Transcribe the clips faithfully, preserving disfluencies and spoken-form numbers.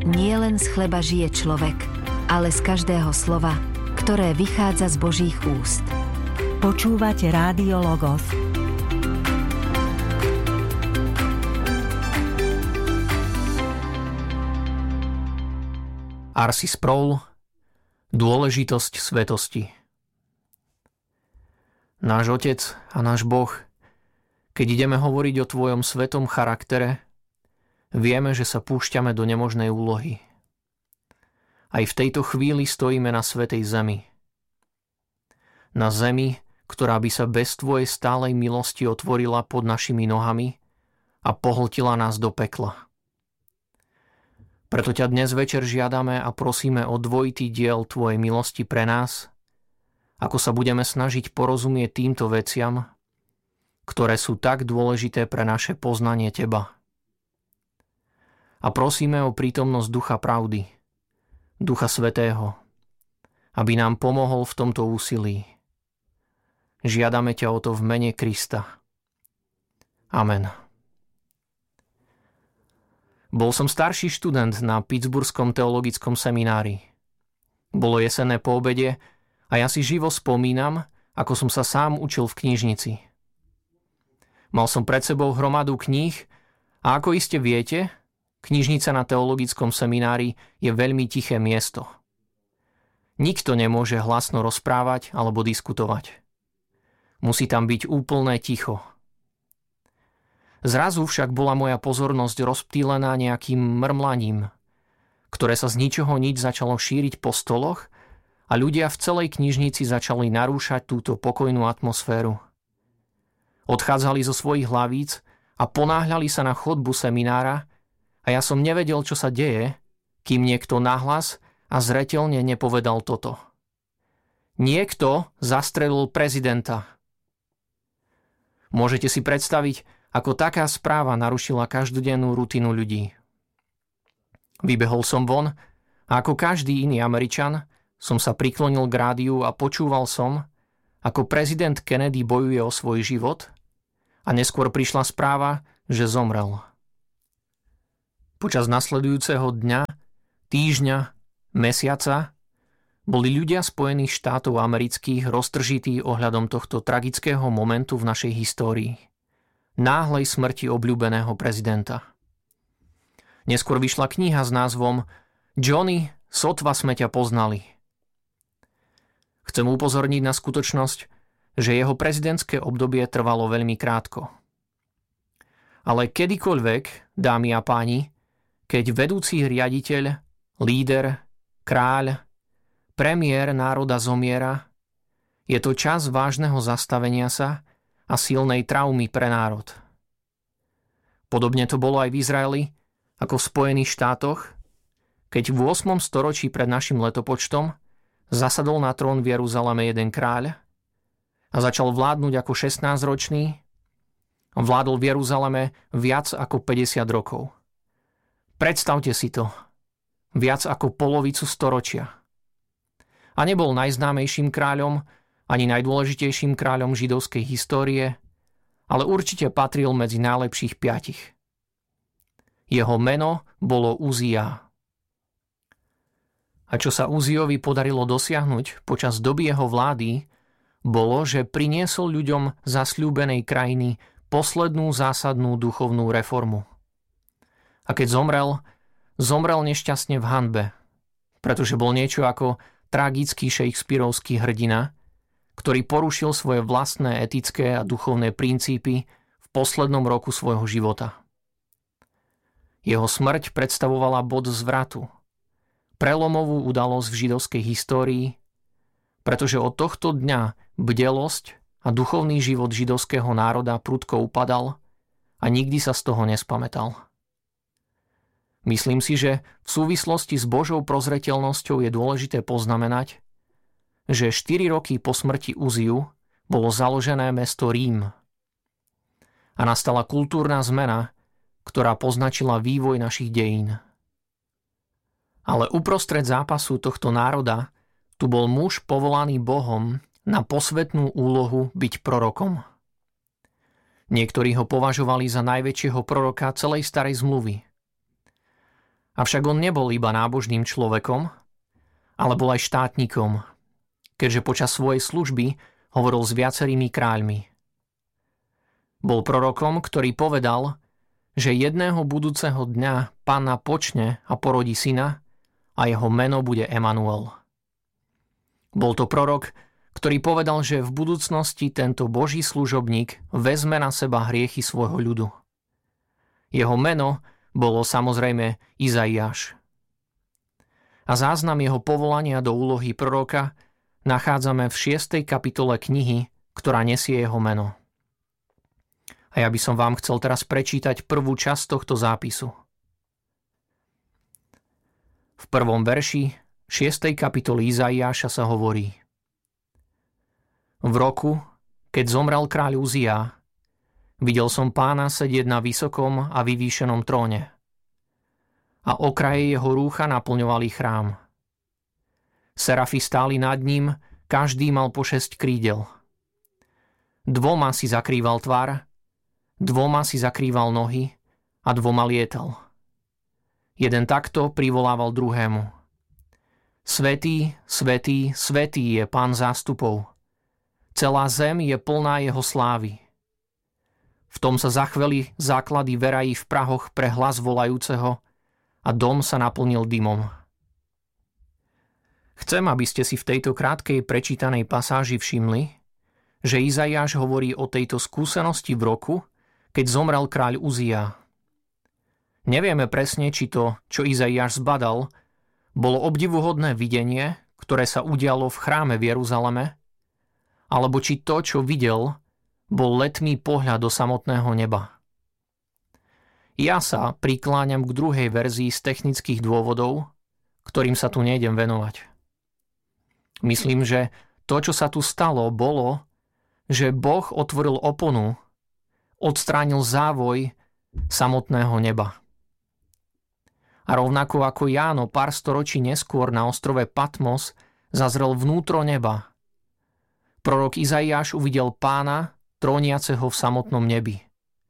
nie len z chleba žije človek, ale z každého slova, ktoré vychádza z Božích úst. Počúvate Rádio Logos. R C Sproul, Dôležitosť svetosti. Náš Otec a náš Boh, keď ideme hovoriť o tvojom svetom charaktere, vieme, že sa púšťame do nemožnej úlohy. Aj v tejto chvíli stojíme na svätej zemi. Na zemi, ktorá by sa bez tvojej stálej milosti otvorila pod našimi nohami a pohltila nás do pekla. Preto ťa dnes večer žiadame a prosíme o dvojitý diel tvojej milosti pre nás, ako sa budeme snažiť porozumieť týmto veciam, ktoré sú tak dôležité pre naše poznanie teba. A prosíme o prítomnosť Ducha pravdy, Ducha Svätého, aby nám pomohol v tomto úsilí. Žiadame ťa o to v mene Krista. Amen. Bol som starší študent na Pittsburghskom teologickom seminári. Bolo jesenné po obede a ja si živo spomínam, ako som sa sám učil v knižnici. Mal som pred sebou hromadu kníh a ako iste viete, knižnica na teologickom seminári je veľmi tiché miesto. Nikto nemôže hlasno rozprávať alebo diskutovať. Musí tam byť úplné ticho. Zrazu však bola moja pozornosť rozptýlená nejakým mrmlaním, ktoré sa z ničoho nič začalo šíriť po stoloch a ľudia v celej knižnici začali narúšať túto pokojnú atmosféru. Odchádzali zo svojich hlavíc a ponáhľali sa na chodbu seminára a ja som nevedel, čo sa deje, kým niekto nahlas a zreteľne nepovedal toto. Niekto zastrelil prezidenta. Môžete si predstaviť, ako taká správa narušila každodennú rutinu ľudí. Vybehol som von a ako každý iný Američan som sa priklonil k rádiu a počúval som, ako prezident Kennedy bojuje o svoj život a neskôr prišla správa, že zomrel. Počas nasledujúceho dňa, týždňa, mesiaca boli ľudia Spojených štátov amerických roztržití ohľadom tohto tragického momentu v našej histórii. Náhlej smrti obľúbeného prezidenta. Neskôr vyšla kniha s názvom Johnny, sotva sme ťa poznali. Chcem upozorniť na skutočnosť, že jeho prezidentské obdobie trvalo veľmi krátko. Ale kedykoľvek, dámy a páni, keď vedúci riaditeľ, líder, kráľ, premiér národa zomiera, je to čas vážneho zastavenia sa a silnej traumy pre národ. Podobne to bolo aj v Izraeli, ako v Spojených štátoch, keď v ôsmom storočí pred našim letopočtom zasadol na trón v Jeruzaleme jeden kráľ a začal vládnuť ako šestnásťročný. Vládol v Jeruzaleme viac ako päťdesiat rokov. Predstavte si to. Viac ako polovicu storočia. A nebol najznámejším kráľom, ani najdôležitejším kráľom židovskej histórie, ale určite patril medzi najlepších piatich. Jeho meno bolo Uzia. A čo sa Uziovi podarilo dosiahnuť počas doby jeho vlády, bolo, že priniesol ľuďom zasľúbenej krajiny poslednú zásadnú duchovnú reformu. A keď zomrel, zomrel nešťastne v hanbe, pretože bol niečo ako tragický shakespearovský hrdina, ktorý porušil svoje vlastné etické a duchovné princípy v poslednom roku svojho života. Jeho smrť predstavovala bod zvratu, prelomovú udalosť v židovskej histórii, pretože od tohto dňa bdelosť a duchovný život židovského národa prudko upadal a nikdy sa z toho nespamätal. Myslím si, že v súvislosti s Božou prozreteľnosťou je dôležité poznamenať, že štyri roky po smrti Uziu bolo založené mesto Rím a nastala kultúrna zmena, ktorá poznačila vývoj našich dejín. Ale uprostred zápasu tohto národa tu bol muž povolaný Bohom na posvätnú úlohu byť prorokom. Niektorí ho považovali za najväčšieho proroka celej starej zmluvy. Avšak on nebol iba nábožným človekom, ale bol aj štátnikom, keďže počas svojej služby hovoril s viacerými kráľmi. Bol prorokom, ktorý povedal, že jedného budúceho dňa Panna počne a porodí syna a jeho meno bude Emanuel. Bol to prorok, ktorý povedal, že v budúcnosti tento Boží služobník vezme na seba hriechy svojho ľudu. Jeho meno bolo samozrejme Izaiáš. A záznam jeho povolania do úlohy proroka nachádzame v šiestej kapitole knihy, ktorá nesie jeho meno. A ja by som vám chcel teraz prečítať prvú časť tohto zápisu. V prvom verši šiestej kapitoly Izaiáša sa hovorí: V roku, keď zomrel kráľ Uzia, videl som Pána sedieť na vysokom a vyvýšenom tróne. A okraje jeho rúcha naplňovali chrám. Serafy stáli nad ním, každý mal po šesť krídel. Dvoma si zakrýval tvár, dvoma si zakrýval nohy a dvoma lietal. Jeden takto privolával druhému: Svätý, svätý, svätý je Pán zástupov. Celá zem je plná jeho slávy. V tom sa zachveli základy verají v prahoch pre hlas volajúceho a dom sa naplnil dymom. Chcem, aby ste si v tejto krátkej prečítanej pasáži všimli, že Izaiáš hovorí o tejto skúsenosti v roku, keď zomrel kráľ Uzia. Nevieme presne, či to, čo Izaiáš zbadal, bolo obdivuhodné videnie, ktoré sa udialo v chráme v Jeruzaleme, alebo či to, čo videl, bol letmý pohľad do samotného neba. Ja sa prikláňam k druhej verzii z technických dôvodov, ktorým sa tu nejdem venovať. Myslím, že to, čo sa tu stalo, bolo, že Boh otvoril oponu, odstránil závoj samotného neba. A rovnako ako Jáno pár storočí neskôr na ostrove Patmos zazrel vnútro neba, prorok Izaiáš uvidel Pána tróniaceho v samotnom nebi.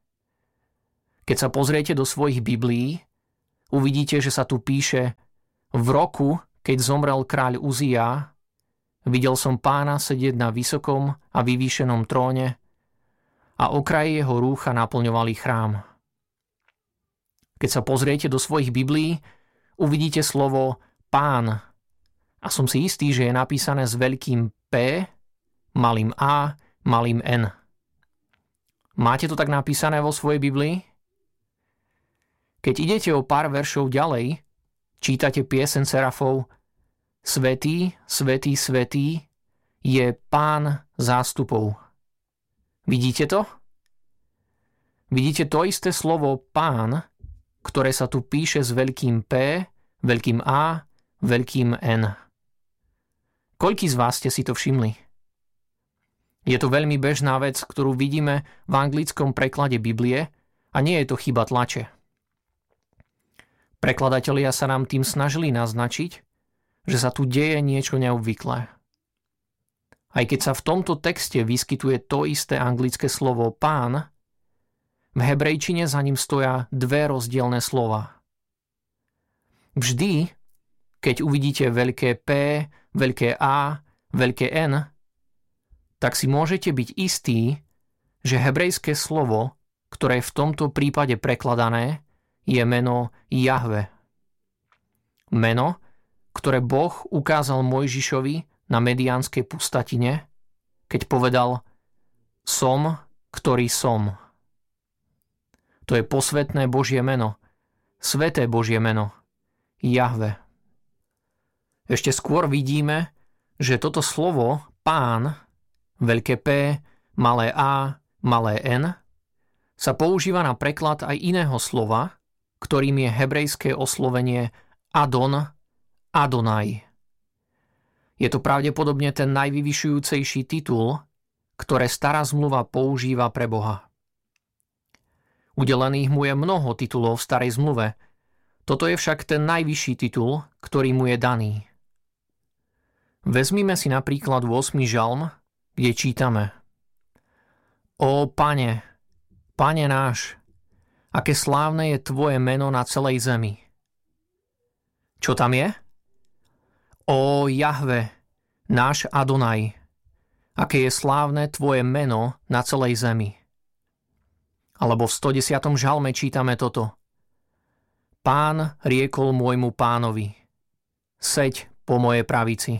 Keď sa pozriete do svojich Biblií, uvidíte, že sa tu píše: v roku, keď zomrel kráľ Uzia, videl som Pána sedieť na vysokom a vyvýšenom tróne a okraje jeho rúcha naplňovali chrám. Keď sa pozriete do svojich Biblií, uvidíte slovo Pán a som si istý, že je napísané s veľkým P, malým A, malým N. Máte to tak napísané vo svojej Biblii? Keď idete o pár veršov ďalej, čítate pieseň serafov: Svätý, svätý, svätý je Pán zástupov. Vidíte to? Vidíte to isté slovo Pán, ktoré sa tu píše s veľkým P, veľkým A, veľkým N. Koľkí z vás ste si to všimli? Je to veľmi bežná vec, ktorú vidíme v anglickom preklade Biblie a nie je to chyba tlače. Prekladatelia sa nám tým snažili naznačiť, že sa tu deje niečo neobvyklé. Aj keď sa v tomto texte vyskytuje to isté anglické slovo Pán, v hebrejčine za ním stoja dve rozdielne slova. Vždy, keď uvidíte veľké P, veľké A, veľké N, tak si môžete byť istí, že hebrejské slovo, ktoré je v tomto prípade prekladané, je meno Jahve. Meno, ktoré Boh ukázal Mojžišovi na Mediánskej pustatine, keď povedal: Som, ktorý som. To je posvätné Božie meno, sväté Božie meno, Jahve. Ešte skôr vidíme, že toto slovo Pán, veľké P, malé A, malé N, sa používa na preklad aj iného slova, ktorým je hebrejské oslovenie Adon, Adonai. Je to pravdepodobne ten najvyvyšujúcejší titul, ktoré stará zmluva používa pre Boha. Udelených mu je mnoho titulov v starej zmluve, toto je však ten najvyšší titul, ktorý mu je daný. Vezmime si napríklad ôsmy žalm, kde čítame: Ó Pane, Pane náš, aké slávne je tvoje meno na celej zemi. Čo tam je? Ó Jahve, náš Adonaj, aké je slávne tvoje meno na celej zemi. Alebo v stodesiatom žalme čítame toto. Pán riekol môjmu pánovi, seď po mojej pravici.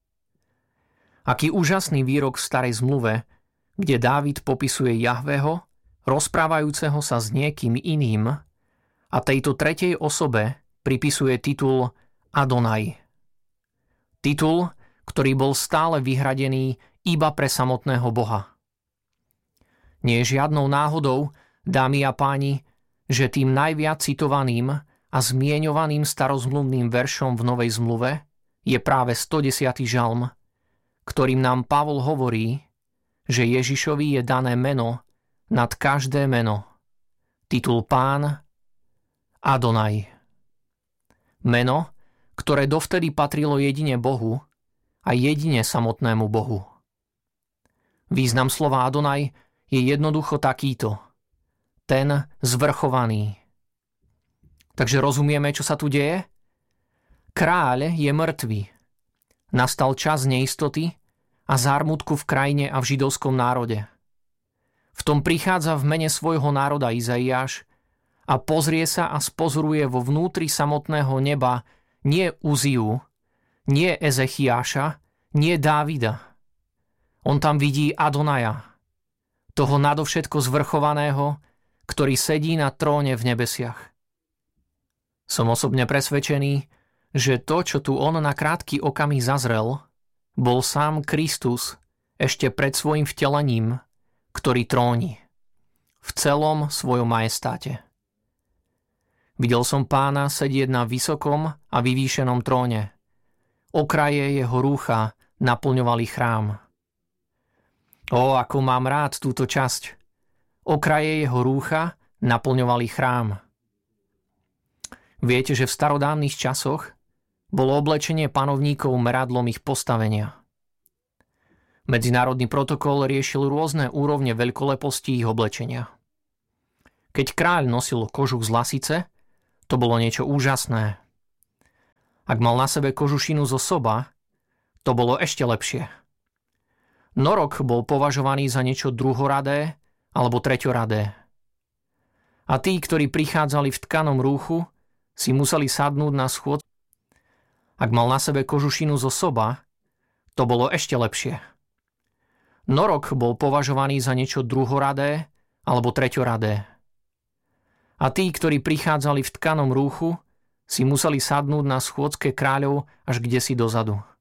Aký úžasný výrok v starej zmluve, kde Dávid popisuje Jahveho, rozprávajúceho sa s niekým iným, a tejto tretej osobe pripisuje titul Adonaj. Titul, ktorý bol stále vyhradený iba pre samotného Boha. Nie je žiadnou náhodou, dámy a páni, že tým najviac citovaným a zmieňovaným starozmluvným veršom v Novej zmluve je práve stodesiaty žalm, ktorým nám Pavol hovorí, že Ježišovi je dané meno nad každé meno. Titul Pán, Adonaj. Meno, ktoré dovtedy patrilo jedine Bohu a jedine samotnému Bohu. Význam slova Adonaj je jednoducho takýto. Ten zvrchovaný. Takže rozumieme, čo sa tu deje? Kráľ je mŕtvý. Nastal čas neistoty a zármutku v krajine a v židovskom národe. V tom prichádza v mene svojho národa Izaiáš a pozrie sa a spozoruje vo vnútri samotného neba nie Uziu, nie Ezechiáša, nie Dávida. On tam vidí Adonaja, toho nadovšetko zvrchovaného, ktorý sedí na tróne v nebesiach. Som osobne presvedčený, že to, čo tu on na krátky okamih zazrel, bol sám Kristus ešte pred svojim vtelením, ktorý tróni v celom svojom majestáte. Videl som Pána sedieť na vysokom a vyvýšenom tróne. Okraje jeho rúcha naplňovali chrám. Ó, ako mám rád túto časť. Okraje jeho rúcha naplňovali chrám. Viete, že v starodávnych časoch bolo oblečenie panovníkov meradlom ich postavenia. Medzinárodný protokol riešil rôzne úrovne veľkoleposti ich oblečenia. Keď kráľ nosil kožuch z lasice, to bolo niečo úžasné. Ak mal na sebe kožušinu zo soba, to bolo ešte lepšie. Norok bol považovaný za niečo druhoradé alebo treťoradé. A tí, ktorí prichádzali v tkanom rúchu, si museli sadnúť na schôd. Ak mal na sebe kožušinu zo soba, to bolo ešte lepšie. Norok bol považovaný za niečo druhoradé alebo treťoradé. A tí, ktorí prichádzali v tkanom rúchu, si museli sadnúť na schôdzke kráľov až kdesi dozadu.